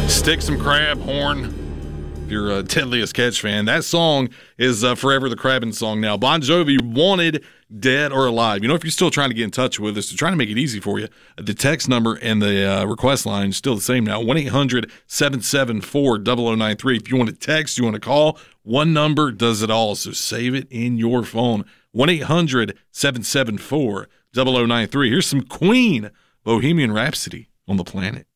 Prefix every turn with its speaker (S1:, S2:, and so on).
S1: Stick Some Crab, Horn. If you're a Deadliest Catch fan, that song is Forever the Crabbin' song now. Bon Jovi, Wanted, Dead or Alive. You know, if you're still trying to get in touch with us, we're trying to make it easy for you. The text number and the request line is still the same now, 1-800-774-0093. If you want to text, you want to call, one number does it all, so save it in your phone, 1-800-774-0093. Here's some Queen, Bohemian Rhapsody on the Planet.